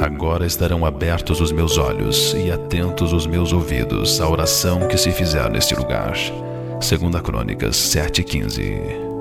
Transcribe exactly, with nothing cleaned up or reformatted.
Agora estarão abertos os meus olhos e atentos os meus ouvidos à oração que se fizer neste lugar. Segunda Crônicas sete e quinze.